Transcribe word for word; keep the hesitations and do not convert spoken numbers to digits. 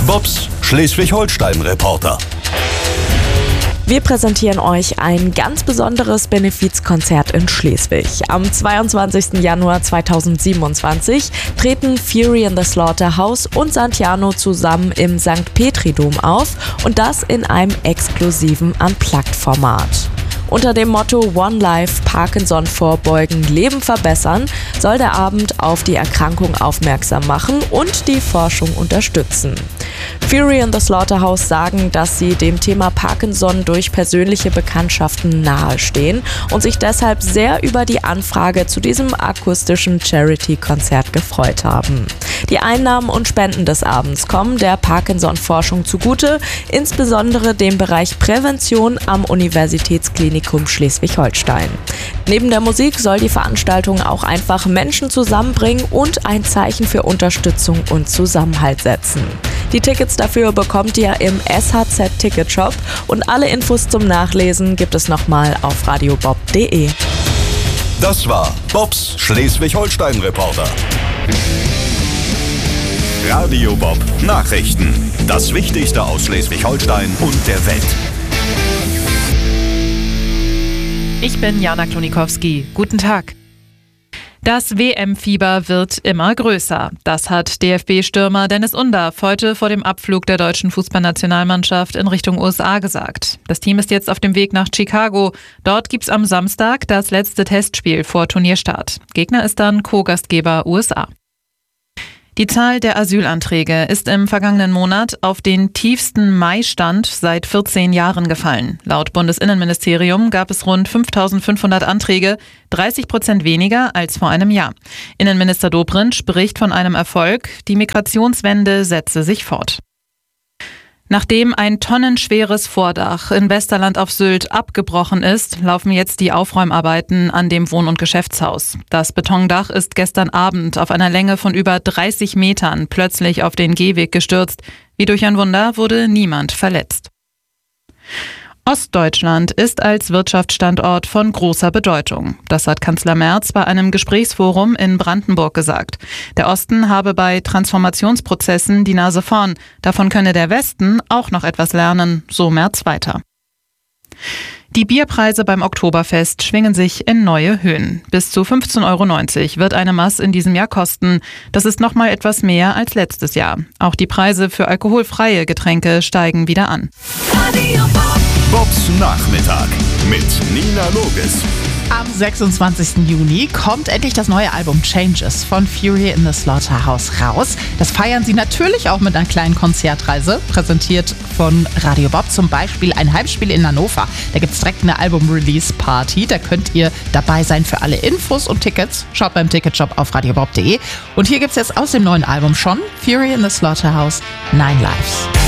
Bobs Schleswig-Holstein-Reporter. Wir präsentieren euch ein ganz besonderes Benefizkonzert in Schleswig. Am zweiundzwanzigsten Januar zweitausendsiebenundzwanzig treten Fury in the Slaughterhouse und Santiano zusammen im Sankt Petri-Dom auf und das in einem exklusiven Unplugged-Format. Unter dem Motto One Life, Parkinson vorbeugen, Leben verbessern soll der Abend auf die Erkrankung aufmerksam machen und die Forschung unterstützen. Fury in the Slaughterhouse sagen, dass sie dem Thema Parkinson durch persönliche Bekanntschaften nahestehen und sich deshalb sehr über die Anfrage zu diesem akustischen Charity-Konzert gefreut haben. Die Einnahmen und Spenden des Abends kommen der Parkinson-Forschung zugute, insbesondere dem Bereich Prävention am Universitätsklinikum Schleswig-Holstein. Neben der Musik soll die Veranstaltung auch einfach Menschen zusammenbringen und ein Zeichen für Unterstützung und Zusammenhalt setzen. Die Tickets dafür bekommt ihr im S H Z-Ticketshop und alle Infos zum Nachlesen gibt es nochmal auf radiobob punkt de. Das war Bobs Schleswig-Holstein-Reporter. Radio Bob Nachrichten. Das Wichtigste aus Schleswig-Holstein und der Welt. Ich bin Jana Klonikowski. Guten Tag. Das W M-Fieber wird immer größer. Das hat D F B-Stürmer Dennis Undaff heute vor dem Abflug der deutschen Fußballnationalmannschaft in Richtung U S A gesagt. Das Team ist jetzt auf dem Weg nach Chicago. Dort gibt's am Samstag das letzte Testspiel vor Turnierstart. Gegner ist dann Co-Gastgeber U S A. Die Zahl der Asylanträge ist im vergangenen Monat auf den tiefsten Mai-Stand seit vierzehn Jahren gefallen. Laut Bundesinnenministerium gab es rund fünftausendfünfhundert Anträge, dreißig Prozent weniger als vor einem Jahr. Innenminister Dobrindt spricht von einem Erfolg. Die Migrationswende setze sich fort. Nachdem ein tonnenschweres Vordach in Westerland auf Sylt abgebrochen ist, laufen jetzt die Aufräumarbeiten an dem Wohn- und Geschäftshaus. Das Betondach ist gestern Abend auf einer Länge von über dreißig Metern plötzlich auf den Gehweg gestürzt. Wie durch ein Wunder wurde niemand verletzt. Ostdeutschland ist als Wirtschaftsstandort von großer Bedeutung. Das hat Kanzler Merz bei einem Gesprächsforum in Brandenburg gesagt. Der Osten habe bei Transformationsprozessen die Nase vorn. Davon könne der Westen auch noch etwas lernen, so Merz weiter. Die Bierpreise beim Oktoberfest schwingen sich in neue Höhen. Bis zu fünfzehn Euro neunzig wird eine Maß in diesem Jahr kosten. Das ist nochmal etwas mehr als letztes Jahr. Auch die Preise für alkoholfreie Getränke steigen wieder an. Bobs Nachmittag mit Nina Loges. Am sechsundzwanzigsten Juni kommt endlich das neue Album Changes von Fury in the Slaughterhouse raus. Das feiern sie natürlich auch mit einer kleinen Konzertreise, präsentiert von Radio Bob, zum Beispiel ein Heimspiel in Hannover. Da gibt es direkt eine Album-Release-Party, da könnt ihr dabei sein. Für alle Infos und Tickets schaut beim Ticketshop auf radiobob punkt de. Und hier gibt es jetzt aus dem neuen Album schon Fury in the Slaughterhouse Nine Lives.